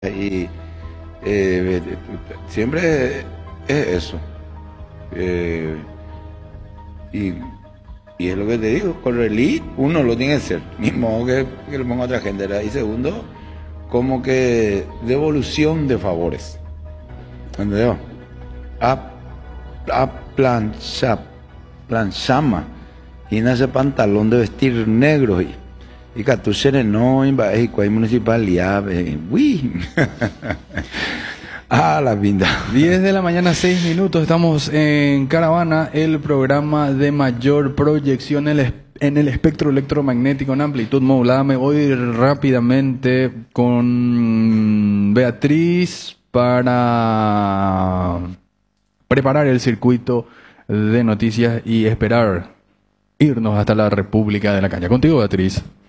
Y eh, siempre es eso. Eh, y, y es lo que te digo, con relief uno lo tiene que ser, ni modo que lo ponga otra gente, ¿verdad? Y segundo, como que devolución de favores. ¿Entendés? A, a planchama y en ese pantalón de vestir negro y catuchere no y cuál municipalidad uy la pinta. 10 de la mañana, 6 minutos. Estamos en Caravana, el programa de mayor proyección en el espectro electromagnético en amplitud modulada. Me voy rápidamente con Beatriz para preparar el circuito de noticias y esperar irnos hasta la República de la Caña. Contigo, Beatriz.